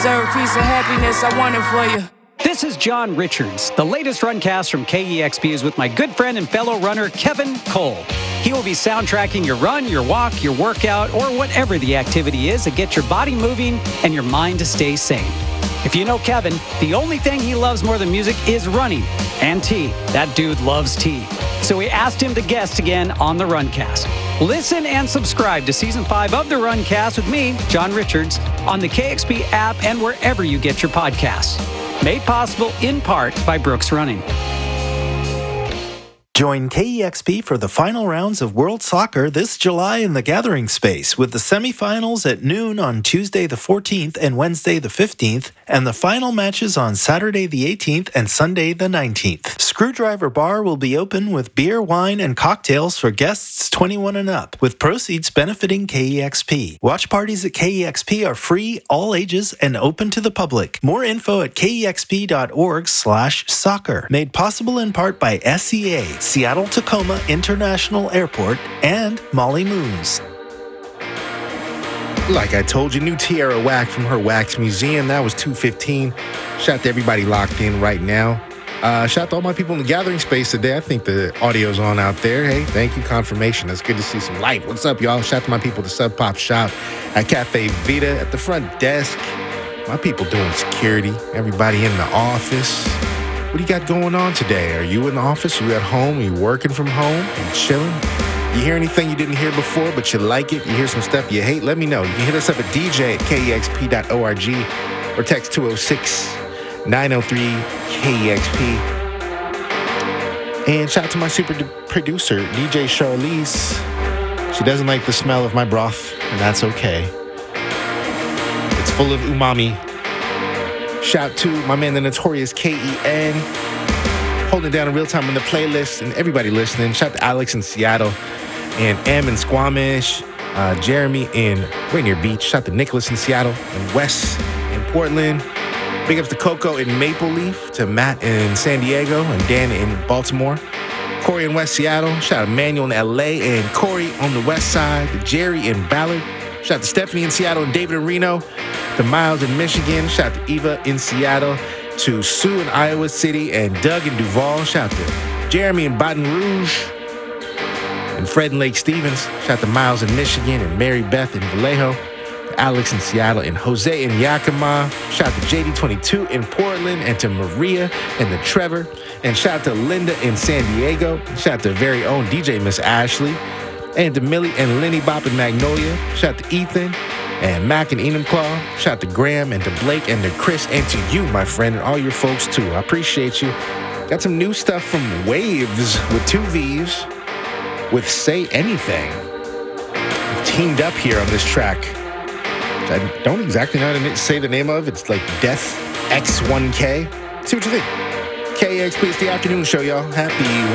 Deserve a piece of happiness, I want it for you. This is John Richards. The latest Runcast from KEXP is with my good friend and fellow runner, Kevin Cole. He will be soundtracking your run, your walk, your workout, or whatever the activity is to get your body moving and your mind to stay sane. If you know Kevin, the only thing he loves more than music is running and tea. That dude loves tea. So we asked him to guest again on the Runcast. Listen and subscribe to Season 5 of the Runcast with me, John Richards, on the KEXP app and wherever you get your podcasts. Made possible in part by Brooks Running. Join KEXP for the final rounds of World Soccer this July in the Gathering Space with the semifinals at noon on Tuesday the 14th and Wednesday the 15th, and the final matches on Saturday the 18th and Sunday the 19th. Screwdriver Bar will be open with beer, wine, and cocktails for guests 21 and up, with proceeds benefiting KEXP. Watch parties at KEXP are free, all ages, and open to the public. More info at kexp.org/soccer. Made possible in part by SEA, Seattle-Tacoma International Airport, and Molly Moons. Like I told you, new Tierra Wax from her Wax Museum. That was 2:15. Shout out to everybody locked in right now. Shout out to all my people in the Gathering Space today. I think the audio's on out there. Hey, thank you, confirmation. It's good to see some light. What's up, y'all? Shout out to my people at the Sub Pop Shop at Cafe Vita at the front desk. My people doing security. Everybody in the office. What do you got going on today? Are you in the office? Are you at home? Are you working from home and chilling? You hear anything you didn't hear before, but you like it? You hear some stuff you hate? Let me know. You can hit us up at dj@kexp.org or text 206-903-KEXP. And shout out to my super producer, DJ Charlize. She doesn't like the smell of my broth, and that's okay. It's full of umami. Shout to my man, the notorious KEN, holding it down in real time on the playlist, and everybody listening. Shout to Alex in Seattle, and M in Squamish, Jeremy in Rainier Beach. Shout to Nicholas in Seattle, and Wes in Portland. Big ups to Coco in Maple Leaf, to Matt in San Diego, and Dan in Baltimore. Corey in West Seattle. Shout out to Manuel in LA, and Corey on the west side, to Jerry in Ballard. Shout out to Stephanie in Seattle, and David in Reno. To Miles in Michigan. Shout out to Eva in Seattle. To Sue in Iowa City, and Doug in Duval. Shout out to Jeremy in Baton Rouge, and Fred in Lake Stevens. Shout out to Miles in Michigan, and Mary Beth in Vallejo. To Alex in Seattle, and Jose in Yakima. Shout out to JD22 in Portland, and to Maria and the Trevor. And shout out to Linda in San Diego. Shout out to very own DJ Miss Ashley. And to Millie and Lenny Bop in Magnolia. Shout out to Ethan and Mac and Enumclaw. Shout out to Graham and to Blake and to Chris and to you, my friend, and all your folks too. I appreciate you. Got some new stuff from Waves with 2 V's with Say Anything. We've teamed up here on this track, which I don't exactly know how to say the name of. It's like Death X1K. See what you think. KEXP, it's the afternoon show, y'all. Happy